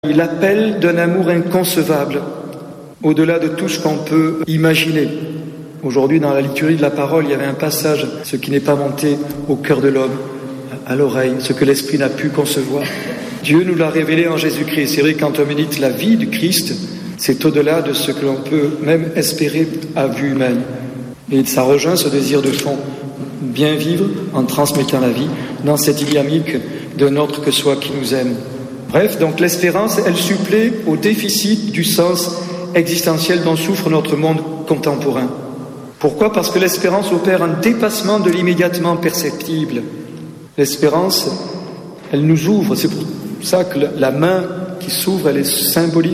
Il appelle d'un amour inconcevable, au-delà de tout ce qu'on peut imaginer. Aujourd'hui, dans la liturgie de la parole, il y avait un passage, ce qui n'est pas monté au cœur de l'homme, à l'oreille, ce que l'esprit n'a pu concevoir. Dieu nous l'a révélé en Jésus-Christ. C'est vrai que quand on médite la vie du Christ, c'est au-delà de ce que l'on peut même espérer à vue humaine. Et ça rejoint ce désir de fond, bien vivre en transmettant la vie dans cette dynamique d'un autre que soi qui nous aime. Bref, donc l'espérance, elle supplée au déficit du sens existentiel dont souffre notre monde contemporain. Pourquoi ? Parce que l'espérance opère un dépassement de l'immédiatement perceptible. L'espérance, elle nous ouvre. C'est pour ça que la main qui s'ouvre, elle est symbolique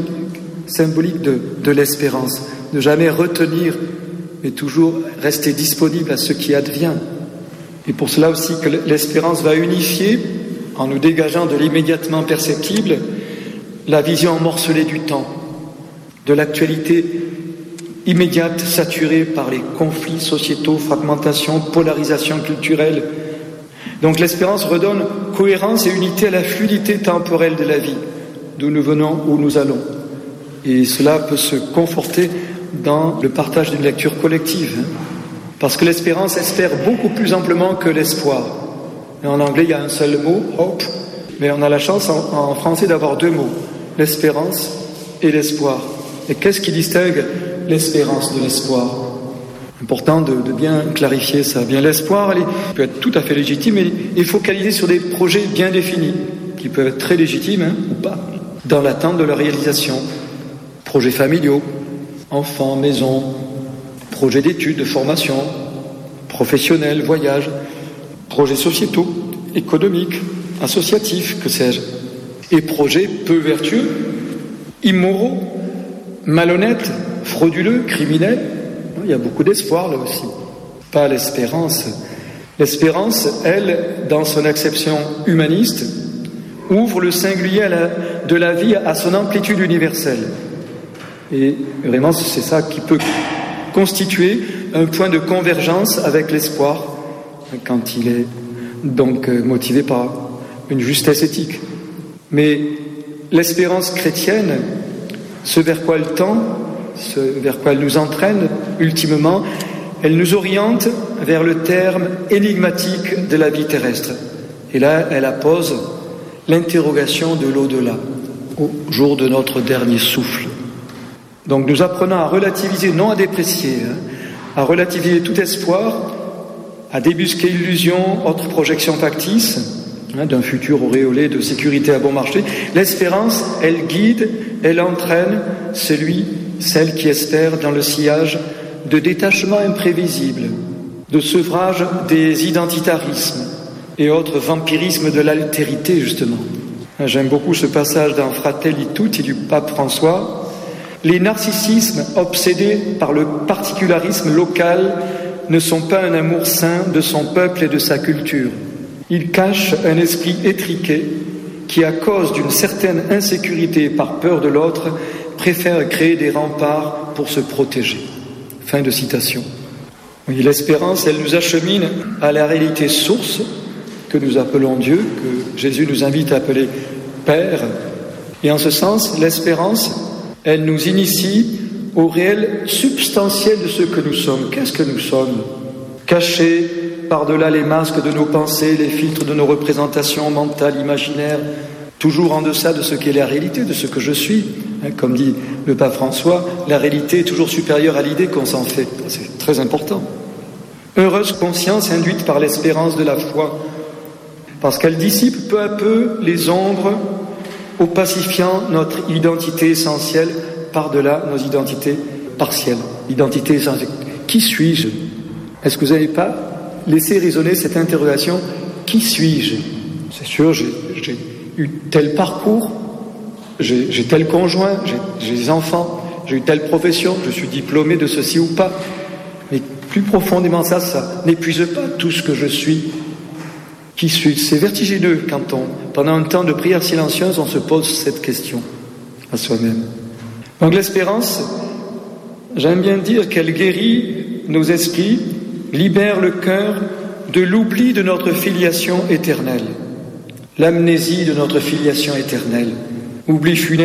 de l'espérance. Ne jamais retenir, mais toujours rester disponible à ce qui advient. Et pour cela aussi que l'espérance va unifier, en nous dégageant de l'immédiatement perceptible, la vision morcelée du temps, de l'actualité immédiate saturée par les conflits sociétaux, fragmentation, polarisation culturelle. Donc l'espérance redonne cohérence et unité à la fluidité temporelle de la vie, d'où nous venons, où nous allons. Et cela peut se conforter dans le partage d'une lecture collective, parce que l'espérance espère beaucoup plus amplement que l'espoir. Et en anglais, il y a un seul mot, hope, mais on a la chance en français d'avoir deux mots, l'espérance et l'espoir. Et qu'est-ce qui distingue l'espérance de l'espoir ? Important de bien clarifier ça. Bien, l'espoir peut être tout à fait légitime, mais il est focalisé sur des projets bien définis, qui peuvent être très légitimes ou pas, dans l'attente de leur réalisation. Projets familiaux, enfants, maison, projets d'études, de formation, professionnels, voyages, projets sociétaux, économiques, associatifs, que sais-je, et projets peu vertueux, immoraux, malhonnêtes, frauduleux, criminels. Il y a beaucoup d'espoir là aussi. Pas l'espérance. L'espérance, elle, dans son acception humaniste, ouvre le singulier de la vie à son amplitude universelle. Et vraiment, c'est ça qui peut constituer un point de convergence avec l'espoir, quand il est donc motivé par une justesse éthique. Mais l'espérance chrétienne, ce vers quoi elle tend, ce vers quoi elle nous entraîne, ultimement, elle nous oriente vers le terme énigmatique de la vie terrestre. Et là, elle appose l'interrogation de l'au-delà, au jour de notre dernier souffle. Donc nous apprenons à relativiser, non à déprécier, à relativiser tout espoir, à débusquer illusions, autres projections factices, d'un futur auréolé de sécurité à bon marché. L'espérance, elle guide, elle entraîne celle qui espère dans le sillage de détachement imprévisible, de sevrage des identitarismes et autres vampirismes de l'altérité, justement. J'aime beaucoup ce passage dans Fratelli Tutti du pape François. Les narcissismes obsédés par le particularisme local ne sont pas un amour sain de son peuple et de sa culture. Ils cachent un esprit étriqué qui, à cause d'une certaine insécurité et par peur de l'autre, préfère créer des remparts pour se protéger. Fin de citation. Oui, l'espérance, elle nous achemine à la réalité source que nous appelons Dieu, que Jésus nous invite à appeler Père. Et en ce sens, l'espérance, elle nous initie au réel substantiel de ce que nous sommes. Qu'est-ce que nous sommes ? Cachés par-delà les masques de nos pensées, les filtres de nos représentations mentales, imaginaires, toujours en deçà de ce qu'est la réalité, de ce que je suis. Comme dit le pape François, la réalité est toujours supérieure à l'idée qu'on s'en fait. C'est très important. Heureuse conscience induite par l'espérance de la foi, parce qu'elle dissipe peu à peu les ombres, opacifiant notre identité essentielle par-delà nos identités partielles. Identité essentielle. Qui suis-je ? Est-ce que vous n'avez pas laissé résonner cette interrogation ? Qui suis-je ? C'est sûr, j'ai eu tel parcours, j'ai tel conjoint, j'ai des enfants, j'ai eu telle profession, je suis diplômé de ceci ou pas. Mais plus profondément ça n'épuise pas tout ce que je suis. Qui suis-je ? C'est vertigineux quand pendant un temps de prière silencieuse, on se pose cette question à soi-même. Donc l'espérance, j'aime bien dire qu'elle guérit nos esprits, libère le cœur de l'oubli de notre filiation éternelle, l'amnésie de notre filiation éternelle. Oubli funeste